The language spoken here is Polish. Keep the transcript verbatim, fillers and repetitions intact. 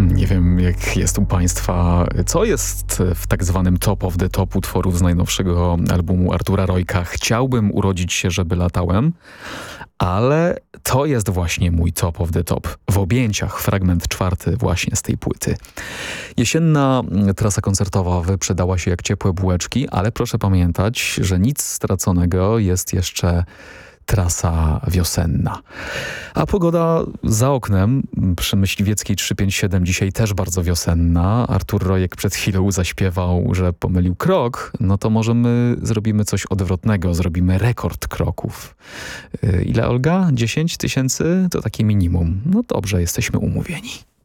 Nie wiem, jak jest u państwa, co jest w tak zwanym top of the top utworów z najnowszego albumu Artura Rojka. Chciałbym urodzić się, żeby latałem, ale to jest właśnie mój top of the top. W objęciach fragment czwarty właśnie z tej płyty. Jesienna trasa koncertowa wyprzedała się jak ciepłe bułeczki, ale proszę pamiętać, że nic straconego, jest jeszcze trasa wiosenna. A pogoda za oknem przy Myśliwieckiej trzysta pięćdziesiąt siedem dzisiaj też bardzo wiosenna. Artur Rojek przed chwilą zaśpiewał, że pomylił krok. No to może my zrobimy coś odwrotnego. Zrobimy rekord kroków. Ile, Olga? dziesięć tysięcy? To takie minimum. No dobrze, jesteśmy umówieni.